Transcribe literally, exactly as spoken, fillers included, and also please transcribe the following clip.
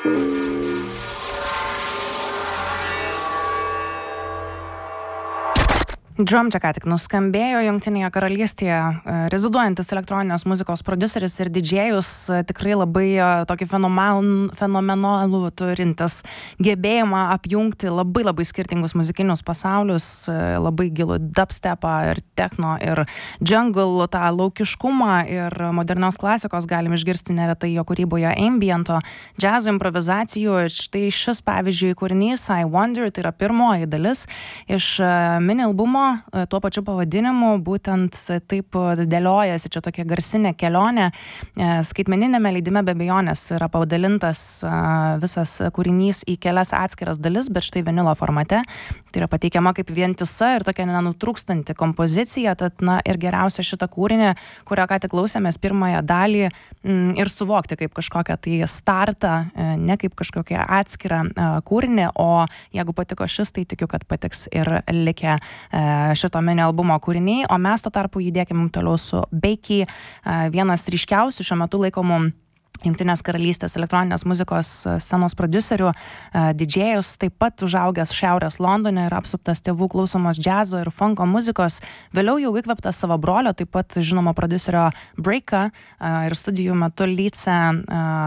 Drum čia ką tik nuskambėjo Jungtinėje karalystėje reziduojantis elektroninės muzikos prodiuseris ir didžėjus, tikrai labai tokį fenomen, fenomenalų turintis gebėjimą apjungti labai labai skirtingus muzikinius pasaulius, labai gilų dubstepą ir techno ir jungle, tą laukiškumą ir modernios klasikos galim išgirsti neretai jo kūryboje ambiento, džiazo improvizacijų. Štai šis pavyzdžiui kūrinys I Wonder, tai yra pirmoji dalis iš mini albumo tuo pačiu pavadinimu, būtent taip dėliojasi čia tokia garsinė kelionė. Skaitmeninėme leidime be abejonės yra padalintas visas kūrinys į kelias atskiras dalis, bet štai vinilo formate tai yra pateikiama kaip vientisa ir tokia nenutrūkstanti kompozicija, tad na ir geriausia šitą kūrinį, kurio ką tik klausėmės pirmąją dalį, m, ir suvokti kaip kažkokią tai startą, ne kaip kažkokią atskirą kūrinį, o jeigu patiko šis, tai tikiu, kad patiks ir likę šito mini albumo kūriniai, o mes tuo tarpu judėkime toliau su Beiki, vienas ryškiausių šiuo metu laikomų Jungtinės karalystės elektroninės muzikos scenos prodiuserių, didžėjus, taip pat užaugęs Šiaurės Londone ir apsuptas tėvų klausomos džiazo ir funko muzikos, vėliau jau įkvėptas savo brolio, taip pat žinoma prodiuserio Breaka ir studijų metu Lyce